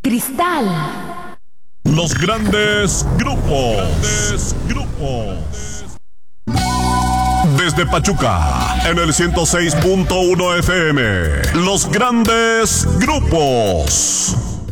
Cristal. Los grandes grupos. Desde Pachuca, en el 106.1 FM. Los grandes grupos.